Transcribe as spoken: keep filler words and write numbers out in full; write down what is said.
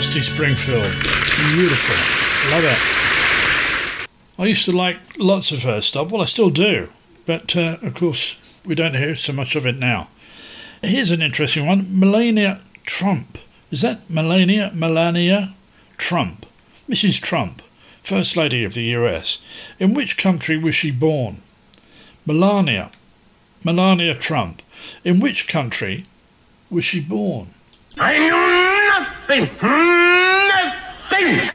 Dusty Springfield. Beautiful. Love it. I used to like lots of her stuff. Well, I still do. But, uh, of course, we don't hear so much of it now. Here's an interesting one. Melania Trump. Is that Melania? Melania Trump. Missus Trump, First Lady of the U S. In which country was she born? Melania. Melania Trump. In which country was she born? I know nothing. Nothing.